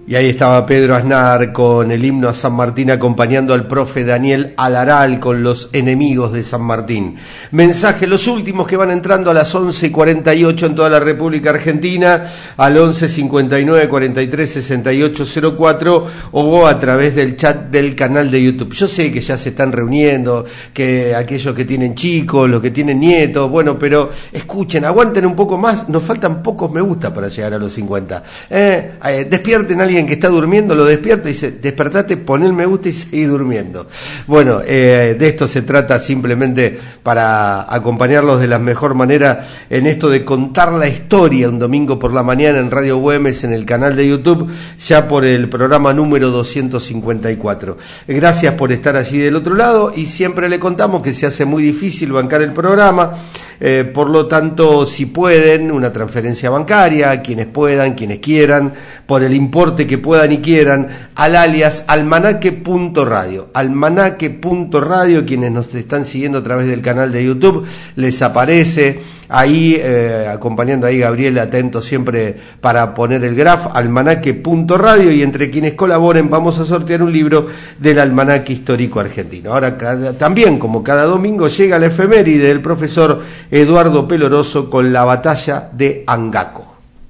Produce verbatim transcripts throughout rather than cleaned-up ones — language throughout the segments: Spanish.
Y ahí estaba Pedro Aznar con el himno a San Martín acompañando al profe Daniel Alaral con Los enemigos de San Martín. Mensaje, los últimos que van entrando a las once y cuarenta y ocho en toda la República Argentina, al once cincuenta y nueve cuarenta y tres sesenta y ocho cero cuatro o a través del chat del canal de YouTube. Yo sé que ya se están reuniendo, que aquellos que tienen chicos, los que tienen nietos, bueno, pero escuchen, aguanten un poco más, nos faltan pocos me gusta para llegar a los cincuenta. Eh, eh, despierten a alguien que está durmiendo, lo despierta y dice, despertate, pon el me gusta y seguí durmiendo. Bueno, eh, de esto se trata, simplemente para acompañarlos de la mejor manera en esto de contar la historia un domingo por la mañana en Radio Güemes, en el canal de YouTube, ya por el programa número doscientos cincuenta y cuatro. Gracias por estar allí del otro lado, y siempre le contamos que se hace muy difícil bancar el programa. Eh, por lo tanto, si pueden, una transferencia bancaria, quienes puedan, quienes quieran, por el importe que puedan y quieran, al alias almanaque punto radio. almanaque punto radio, quienes nos están siguiendo a través del canal de YouTube, les aparece ahí, eh, acompañando ahí Gabriel, atento siempre para poner el graph, almanaque punto radio, y entre quienes colaboren vamos a sortear un libro del Almanaque Histórico Argentino. Ahora, cada, también, como cada domingo, llega la efeméride del profesor Eduardo Peloroso con la batalla de Angaco.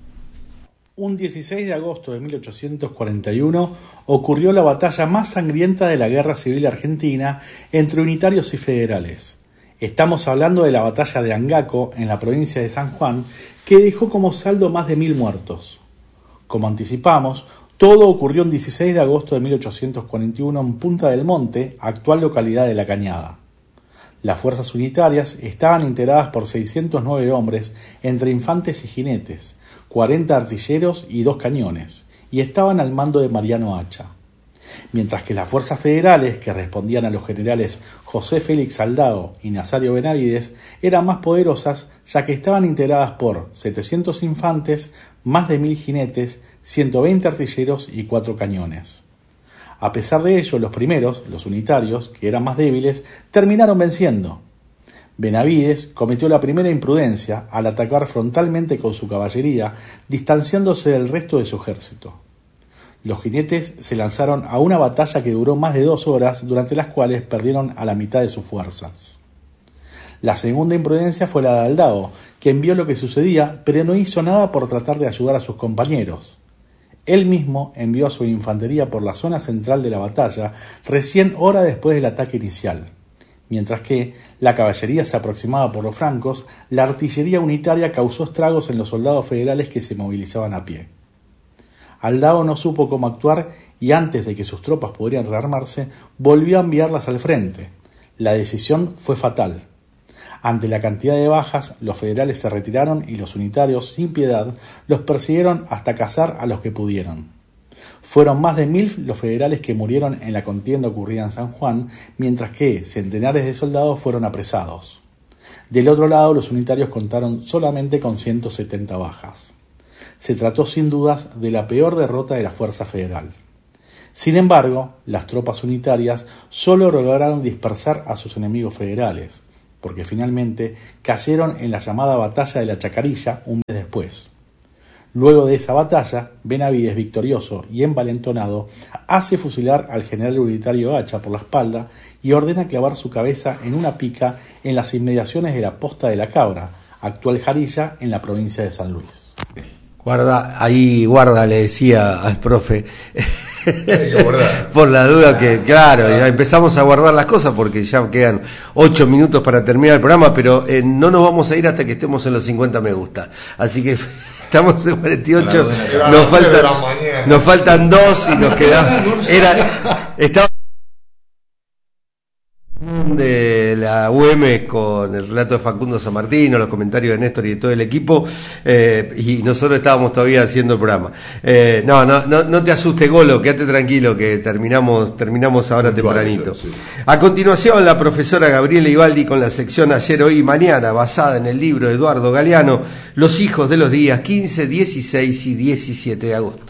Un dieciséis de agosto de mil ochocientos cuarenta y uno ocurrió la batalla más sangrienta de la Guerra Civil Argentina entre unitarios y federales. Estamos hablando de la batalla de Angaco en la provincia de San Juan, que dejó como saldo más de mil muertos. Como anticipamos, todo ocurrió un dieciséis de agosto de mil ochocientos cuarenta y uno en Punta del Monte, actual localidad de La Cañada. Las fuerzas unitarias estaban integradas por seiscientos nueve hombres entre infantes y jinetes, cuarenta artilleros y dos cañones, y estaban al mando de Mariano Hacha. Mientras que las fuerzas federales, que respondían a los generales José Félix Aldao y Nazario Benavides, eran más poderosas, ya que estaban integradas por setecientos infantes, más de mil jinetes, ciento veinte artilleros y cuatro cañones. A pesar de ello, los primeros, los unitarios, que eran más débiles, terminaron venciendo. Benavides cometió la primera imprudencia al atacar frontalmente con su caballería, distanciándose del resto de su ejército. Los jinetes se lanzaron a una batalla que duró más de dos horas, durante las cuales perdieron a la mitad de sus fuerzas. La segunda imprudencia fue la de Aldao, quien vio lo que sucedía, pero no hizo nada por tratar de ayudar a sus compañeros. Él mismo envió a su infantería por la zona central de la batalla, recién hora después del ataque inicial. Mientras que la caballería se aproximaba por los flancos, la artillería unitaria causó estragos en los soldados federales que se movilizaban a pie. Aldao no supo cómo actuar y antes de que sus tropas pudieran rearmarse, volvió a enviarlas al frente. La decisión fue fatal. Ante la cantidad de bajas, los federales se retiraron y los unitarios, sin piedad, los persiguieron hasta cazar a los que pudieron. Fueron más de mil los federales que murieron en la contienda ocurrida en San Juan, mientras que centenares de soldados fueron apresados. Del otro lado, los unitarios contaron solamente con ciento setenta bajas. Se trató sin dudas de la peor derrota de la fuerza federal. Sin embargo, las tropas unitarias solo lograron dispersar a sus enemigos federales, porque finalmente cayeron en la llamada batalla de la Chacarilla un mes después. Luego de esa batalla, Benavides, victorioso y envalentonado, hace fusilar al general unitario Hacha por la espalda y ordena clavar su cabeza en una pica en las inmediaciones de la Posta de la Cabra, actual Jarilla, en la provincia de San Luis. Guarda, ahí guarda, le decía al profe, por la duda que, claro, ya empezamos a guardar las cosas porque ya quedan ocho minutos para terminar el programa, pero eh, no nos vamos a ir hasta que estemos en los cincuenta me gusta, así que estamos en cuarenta y ocho, nos faltan, nos faltan dos y nos quedamos, era, estaba de la U M con el relato de Facundo San Martín, los comentarios de Néstor y de todo el equipo, eh, y nosotros estábamos todavía haciendo el programa. Eh, no, no, no, no te asustes, Golo, quédate tranquilo que terminamos, terminamos ahora tempranito. Sí. A continuación, la profesora Gabriela Ibaldi con la sección Ayer, Hoy y Mañana, basada en el libro de Eduardo Galeano, Los hijos de los días quince, dieciséis y diecisiete de agosto.